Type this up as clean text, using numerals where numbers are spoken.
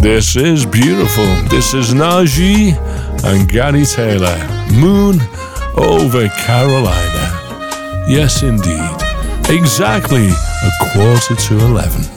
This is beautiful. This is Najee and Gary Taylor. Moon over Carolina. Yes, indeed. Exactly 11:15.